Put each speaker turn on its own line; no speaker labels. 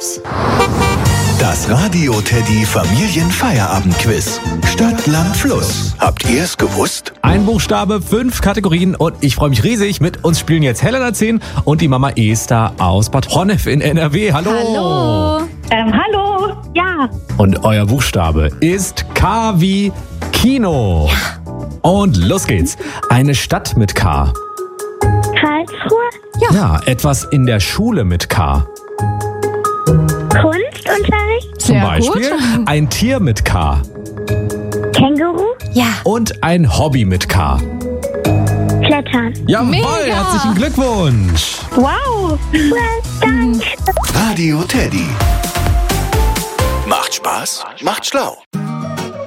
Tipps.
Das Radio Teddy Familienfeierabend-Quiz. Stadt, Land, Fluss. Habt ihr es gewusst?
Ein Buchstabe, 5 Kategorien und ich freue mich riesig. Mit uns spielen jetzt Helena 10 und die Mama Esther aus Bad Honnef in NRW. Hallo!
Hallo.
Hallo, ja.
Und euer Buchstabe ist K wie Kino. Ja. Und los geht's. Eine Stadt mit K.
Karlsruhe,
Ja, etwas in der Schule mit K.
Kunstunterricht,
Zum
Sehr
Beispiel
gut.
ein Tier mit K.
Känguru,
Ja.
Und ein Hobby mit K.
Klettern.
Jawohl,
Mega.
herzlichen Glückwunsch.
Wow, danke.
Radio Teddy. Macht Spaß, macht schlau.